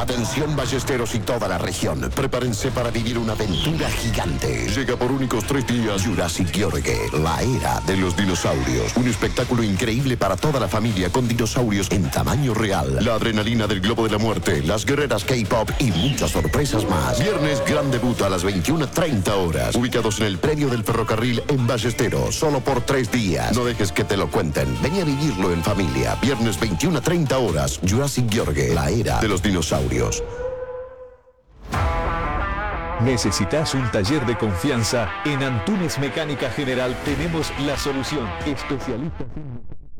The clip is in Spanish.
Atención ballesteros y toda la región. Prepárense para vivir una aventura gigante. Llega por únicos 3 días Jurassic Yorge, la era de los dinosaurios. Un espectáculo increíble para toda la familia con dinosaurios en tamaño real. La adrenalina del globo de la muerte, las guerreras K-pop y muchas sorpresas más. Viernes, gran debut a las 21:30 horas. Ubicados en el predio del ferrocarril en Ballesteros. Solo por 3 días. No dejes que te lo cuenten. Ven a vivirlo en familia. Viernes 21:30 horas. Jurassic Yorge, la era de los dinosaurios. ¿Necesitas un taller de confianza? En Antunes Mecánica General tenemos la solución. Especialistas en